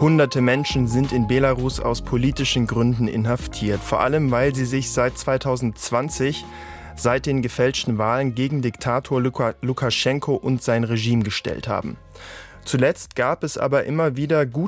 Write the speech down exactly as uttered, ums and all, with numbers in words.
Hunderte Menschen sind in Belarus aus politischen Gründen inhaftiert, vor allem weil sie sich seit zweitausendzwanzig, seit den gefälschten Wahlen, gegen Diktator Luka- Lukaschenko und sein Regime gestellt haben. Zuletzt gab es aber immer wieder gute